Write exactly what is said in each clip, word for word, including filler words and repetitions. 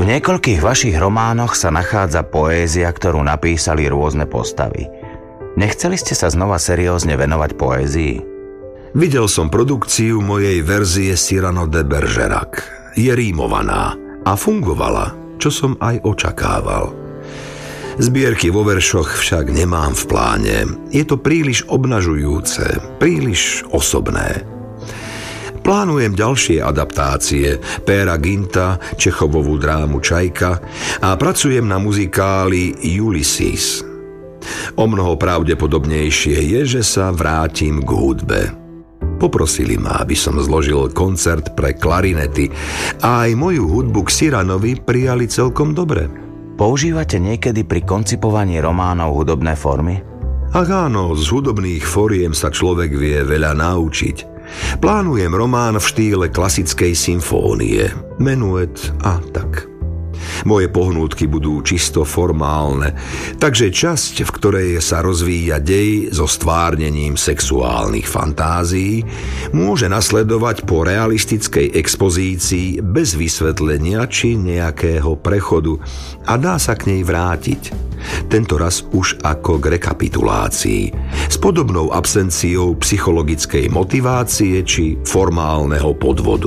V niekoľkých vašich románoch sa nachádza poézia, ktorú napísali rôzne postavy. Nechceli ste sa znova seriózne venovať poézii? Videl som produkciu mojej verzie Cyrano de Bergerac. Je rímovaná a fungovala, čo som aj očakával. Zbierky vo veršoch však nemám v pláne. Je to príliš obnažujúce, príliš osobné. Plánujem ďalšie adaptácie, Péra Ginta, Čechovovú drámu Čajka a pracujem na muzikáli Ulysses. O mnoho pravdepodobnejšie je, že sa vrátim k hudbe. Poprosili ma, aby som zložil koncert pre klarinety a aj moju hudbu k Cyranovi prijali celkom dobre. Používate niekedy pri koncipovaní románov hudobné formy? Ach áno, z hudobných foriem sa človek vie veľa naučiť. Plánujem román v štýle klasickej symfónie, menuet a tak. Moje pohnútky budú čisto formálne, takže časť, v ktorej sa rozvíja dej so stvárnením sexuálnych fantázií, môže nasledovať po realistickej expozícii bez vysvetlenia či nejakého prechodu a dá sa k nej vrátiť. Tento raz už ako k rekapitulácii, s podobnou absenciou psychologickej motivácie či formálneho podvodu.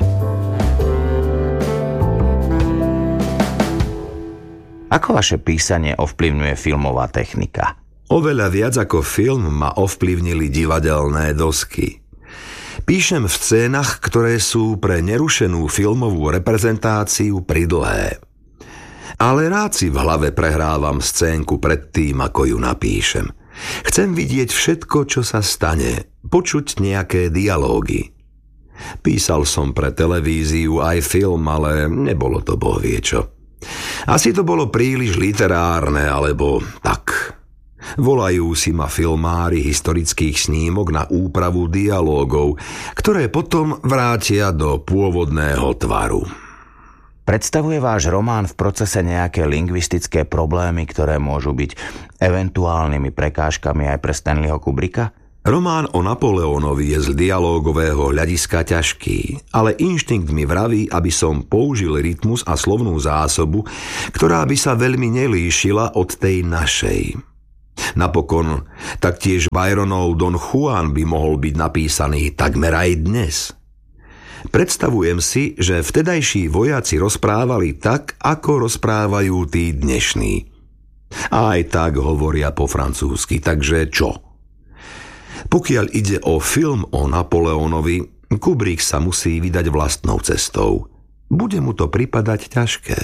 Ako vaše písanie ovplyvňuje filmová technika? Oveľa viac ako film ma ovplyvnili divadelné dosky. Píšem v scénach, ktoré sú pre nerušenú filmovú reprezentáciu pridlhé. Ale rád si v hlave prehrávam scénku pred tým, ako ju napíšem. Chcem vidieť všetko, čo sa stane, počuť nejaké dialógy. Písal som pre televíziu aj film, ale nebolo to bohvie čo. Asi to bolo príliš literárne, alebo tak. Volajú si ma filmári historických snímok na úpravu dialógov, ktoré potom vrátia do pôvodného tvaru. Predstavuje váš román v procese nejaké lingvistické problémy, ktoré môžu byť eventuálnymi prekážkami aj pre Stanleyho Kubricka? Román o Napoleónovi je z dialógového hľadiska ťažký, ale inštinkt mi vraví, aby som použil rytmus a slovnú zásobu, ktorá by sa veľmi nelíšila od tej našej. Napokon, taktiež Byronov Don Juan by mohol byť napísaný takmer aj dnes. Predstavujem si, že vtedajší vojaci rozprávali tak, ako rozprávajú tí dnešní. A aj tak hovoria po francúzsky, takže čo? Pokiaľ ide o film o Napoleónovi, Kubrick sa musí vydať vlastnou cestou. Bude mu to pripadať ťažké.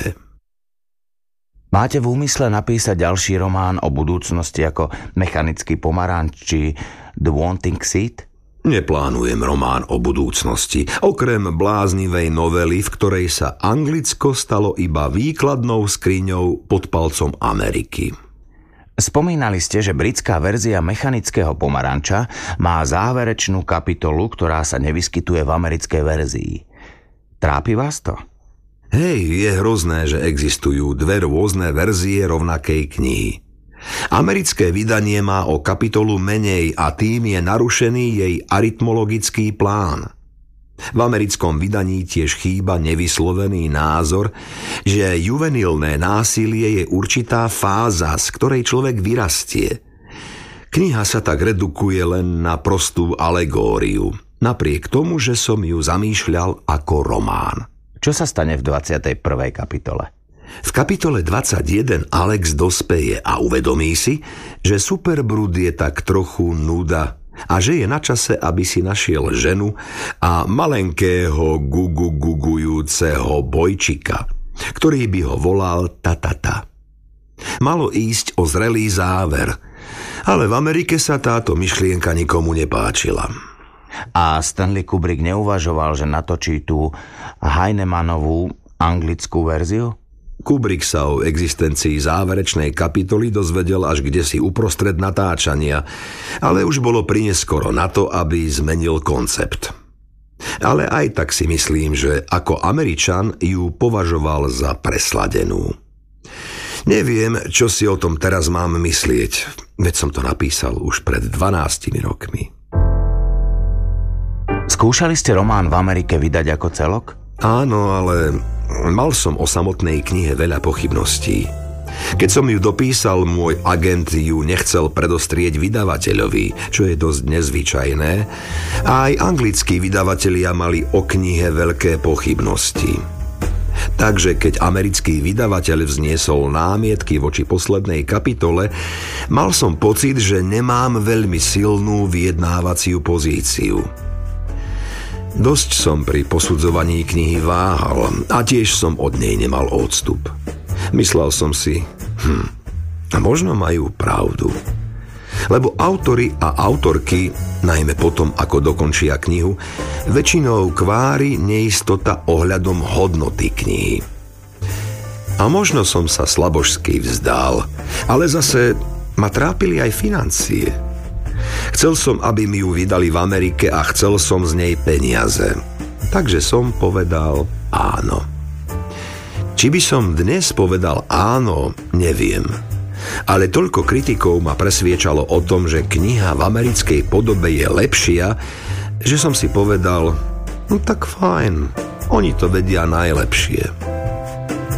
Máte v úmysle napísať ďalší román o budúcnosti ako Mechanický pomaranč či The Wanting Seed? Neplánujem román o budúcnosti, okrem bláznivej novely, v ktorej sa Anglicko stalo iba výkladnou skriňou pod palcom Ameriky. Spomínali ste, že britská verzia Mechanického pomaranča má záverečnú kapitolu, ktorá sa nevyskytuje v americkej verzii. Trápi vás to? Hej, je hrozné, že existujú dve rôzne verzie rovnakej knihy. Americké vydanie má o kapitolu menej a tým je narušený jej arytmologický plán. V americkom vydaní tiež chýba nevyslovený názor, že juvenilné násilie je určitá fáza, z ktorej človek vyrastie. Kniha sa tak redukuje len na prostú alegóriu, napriek tomu, že som ju zamýšľal ako román. Čo sa stane v dvadsiatej prvej kapitole? V kapitole dvadsaťjeden Alex dospeje a uvedomí si, že Superbrud je tak trochu nuda a že je na čase, aby si našiel ženu a malenkého gugugugujúceho bojčika, ktorý by ho volal Tatata. Malo ísť o zrelý záver, ale v Amerike sa táto myšlienka nikomu nepáčila. A Stanley Kubrick neuvažoval, že natočí tú Heinemannovú anglickú verziu? Kubrick sa o existencii záverečnej kapitoly dozvedel až kdesi uprostred natáčania, ale už bolo prineskoro na to, aby zmenil koncept. Ale aj tak si myslím, že ako Američan ju považoval za presladenú. Neviem, čo si o tom teraz mám myslieť, veď som to napísal už pred dvanástimi rokmi. Skúšali ste román v Amerike vydať ako celok? Áno, ale mal som o samotnej knihe veľa pochybností. Keď som ju dopísal, môj agent ju nechcel predostrieť vydavateľovi, čo je dosť nezvyčajné, a aj anglickí vydavatelia mali o knihe veľké pochybnosti. Takže keď americký vydavateľ vzniesol námietky voči poslednej kapitole, mal som pocit, že nemám veľmi silnú vyjednávaciu pozíciu. Dosť som pri posudzovaní knihy váhal a tiež som od nej nemal odstup. Myslel som si, hm, a možno majú pravdu. Lebo autori a autorky, najmä potom, ako dokončia knihu, väčšinou kvári neistota ohľadom hodnoty knihy. A možno som sa slabožsky vzdal, ale zase ma trápili aj financie. Chcel som, aby mi ju vydali v Amerike a chcel som z nej peniaze. Takže som povedal áno. Či by som dnes povedal áno, neviem. Ale toľko kritikov ma presviečalo o tom, že kniha v americkej podobe je lepšia, že som si povedal, no tak fajn, oni to vedia najlepšie.